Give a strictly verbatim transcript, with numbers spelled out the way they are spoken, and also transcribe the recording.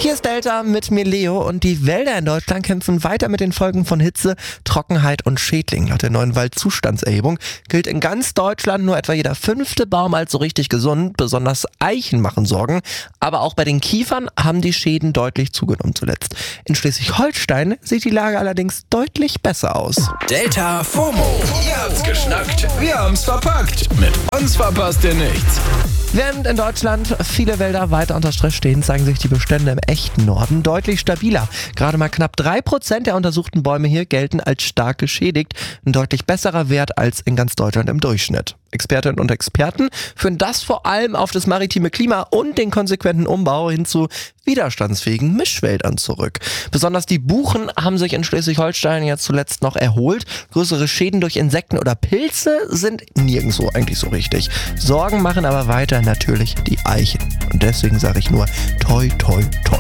Hier ist Delta mit mir Leo und die Wälder in Deutschland kämpfen weiter mit den Folgen von Hitze, Trockenheit und Schädlingen. Laut der neuen Waldzustandserhebung gilt in ganz Deutschland nur etwa jeder fünfte Baum als so richtig gesund. Besonders Eichen machen Sorgen, aber auch bei den Kiefern haben die Schäden deutlich zugenommen zuletzt. In Schleswig-Holstein sieht die Lage allerdings deutlich besser aus. Delta FOMO. Ihr habt's geschnackt, wir haben's verpackt. Mit uns verpasst ihr nichts. Während in Deutschland viele Wälder weiter unter Stress stehen, zeigen sich die Bestände im echten Norden deutlich stabiler. Gerade mal knapp drei Prozent der untersuchten Bäume hier gelten als stark geschädigt. Ein deutlich besserer Wert als in ganz Deutschland im Durchschnitt. Expertinnen und Experten führen das vor allem auf das maritime Klima und den konsequenten Umbau hin zu widerstandsfähigen Mischwäldern zurück. Besonders die Buchen haben sich in Schleswig-Holstein jetzt zuletzt noch erholt. Größere Schäden durch Insekten oder Pilze sind nirgendwo eigentlich so richtig. Sorgen machen aber weiter natürlich die Eichen. Und deswegen sage ich nur toi toi toi.